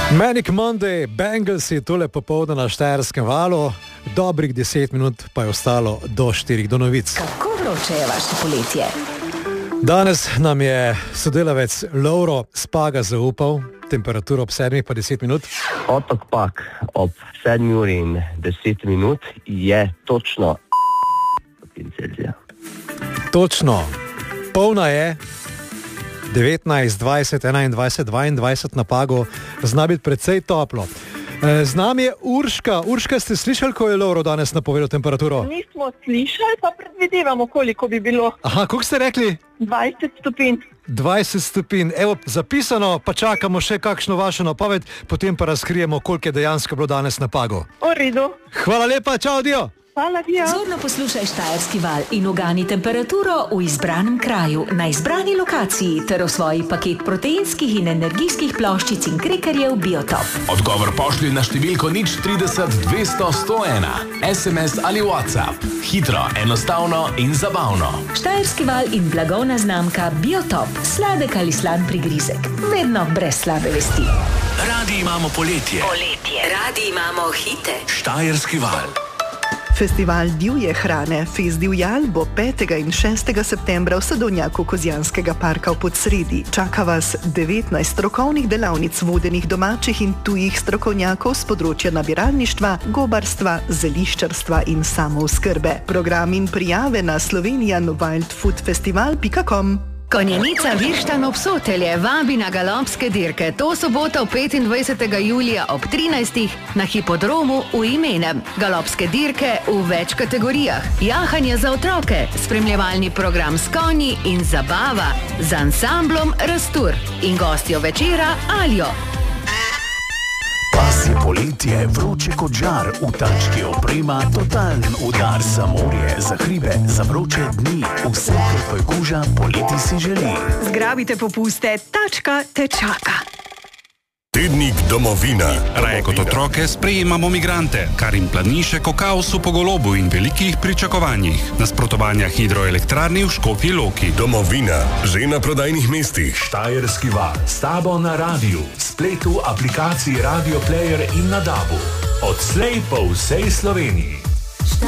Manic Monday, Bengalsi, tole popoldne na Štajerskem valu, dobrih 10 minut pa je ostalo do 4 do novic. Kako vroče je vaše poletje? Danes nam je sodelavec Lovro Spaga zaupal temperaturo ob 7 pa 10 minut. Otok Pag ob 7 uri in 10 minut je točno stopinj Celzija. Točno, polna je 19, 20, 21, 22 na Pagu, zna biti precej toplo. Z nami je Urška. Urška, ste slišali, ko je Lovro danes napovedal temperaturo? Nismo slišali, pa predvidevamo, koliko bi bilo. Aha, koliko ste rekli? 20 stopinj. 20 stopinj. Evo, zapisano, pa čakamo še kakšno vašo napoved, potem pa razkrijemo, koliko je dejansko bilo danes na Pagu. V redu. Hvala lepa, čau, dio. Hvala, dio. Zorno poslušaj Štajerski val in ugani temperaturo v izbranem kraju, na izbrani lokaciji ter v svoji paket proteinskih in energijskih ploščic in krekerjev Biotop. Odgovor pošlji na številko 030 200 101, SMS ali WhatsApp. Hitro, enostavno in zabavno. Štajerski val in blagovna znamka Biotop. Sladek ali slan prigrizek. Vedno brez slabe vesti. Radi imamo poletje. Radi imamo hite. Štajerski val. Festival divje hrane Fest divjal bo 5. in 6. septembra v sadovnjaku Kozjanskega parka v Podsredi. Čaka vas 19 strokovnih delavnic vodenih domačih in tujih strokovnjakov z področja nabiralništva, gobarstva, zeliščarstva in samooskrbe. Program in prijave na slovenianwildfoodfestival.com. Konjenica Virštan Obsotelje vabi na galopske dirke. To soboto 25. julija ob 13. na hipodromu v Imenem. Galopske dirke v več kategorijah. Jahanje za otroke, spremljevalni program s konji in zabava z ansamblom Rastur in gostjo večera Aljo. Pas je poletje, vroče kot žar, v tački oprema, totalen udar za morje, za hribe, za vroče dni, vse, kar pa kuža, poleti si želi. Zgrabite popuste, tačka te čaka. Tednik domovina. Raje kot otroke sprejemamo migrante, kar jim planišek o kaosu po Golobu in velikih pričakovanjih. Nasprotovanja hidroelektrarni v Škofji Loki. Domovina, že na prodajnih mestih. Štajerski val, s tabo na radiju, spletu, aplikaciji Radio Player in na DAB-u. Odslej po vsej Sloveniji.